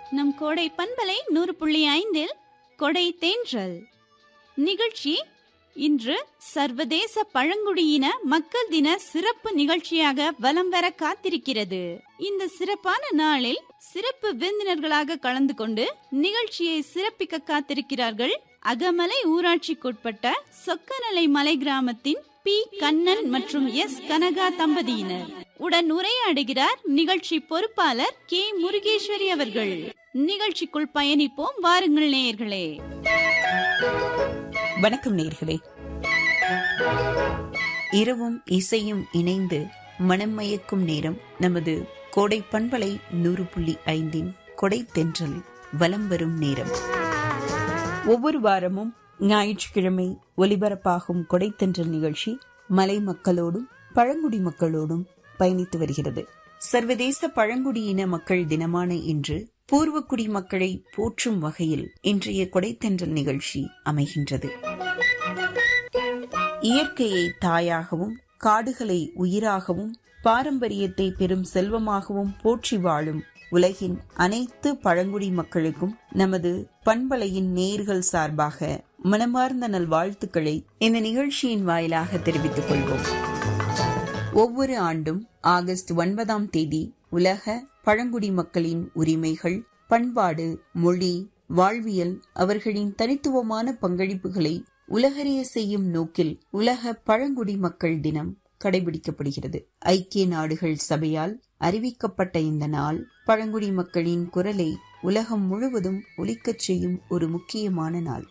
நம் கோடை பண்பலை 100.5 கொடை தேன்றல் நிகழ்ச்சி இன்று சர்வதேச பழங்குடியின மக்கள் தின சிறப்பு நிகழ்ச்சியாக வலம் வர காத்திருக்கிறது. இந்த சிறப்பான நாளில் சிறப்பு விருந்தினர்களாக கலந்து கொண்டு நிகழ்ச்சியை சிறப்பிக்க காத்திருக்கிறார்கள் அகமலை ஊராட்சிக்குட்பட்ட சொக்கநலை மலை கிராமத்தின் பி கண்ணன் மற்றும் எஸ் கனகா தம்பதியினர். உடன் உரையாடுகிறார் நிகழ்ச்சி பொறுப்பாளர் கே முருகேஸ்வரி அவர்கள். நிகழ்ச்சிக்குள் பயணிப்போம், வாருங்கள் நேயர்களே. வணக்கம் நேயர்களே. இரவும் இசையும் இணைந்து மனம் மயக்கும் நேரம் நமது கோடை பண்பலை 100.5 கொடை தென்றல் வலம் வரும் நேரம். ஒவ்வொரு வாரமும் ஞாயிற்றுக்கிழமை ஒலிபரப்பாகும் கொடை தென்றல் நிகழ்ச்சி மலை மக்களோடும் பழங்குடி மக்களோடும் பயணித்து வருகிறது. சர்வதேச பழங்குடியின மக்கள் தினமான இன்று பூர்வக்குடி மக்களை போற்றும் வகையில் இன்றைய கொடை தென்றல் நிகழ்ச்சி அமைகின்றது. இயற்கையை தாயாகவும் காடுகளை உயிராகவும் பாரம்பரியத்தை பெரும் செல்வமாகவும் போற்றி வாழும் உலகின் அனைத்து பழங்குடி மக்களுக்கும் நமது பண்பலையின் நேயர்கள் சார்பாக மனமார்ந்த நல்வாழ்த்துக்களை இந்த நிகழ்ச்சியின் வாயிலாக தெரிவித்துக் கொள்வோம். ஒவ்வொரு ஆண்டும் ஆகஸ்ட் 9 உலக பழங்குடி மக்களின் உரிமைகள், பண்பாடு, மொழி, வாழ்வியல், அவர்களின் தனித்துவமான பங்களிப்புகளை உலகறிய செய்யும் நோக்கில் உலக பழங்குடி மக்கள் தினம் கடைபிடிக்கப்படுகிறது. ஐக்கிய நாடுகள் சபையால் அறிவிக்கப்பட்ட இந்த நாள் பழங்குடி மக்களின் குரலை உலகம் முழுவதும் ஒலிக்கச் செய்யும் ஒரு முக்கியமான நாள்.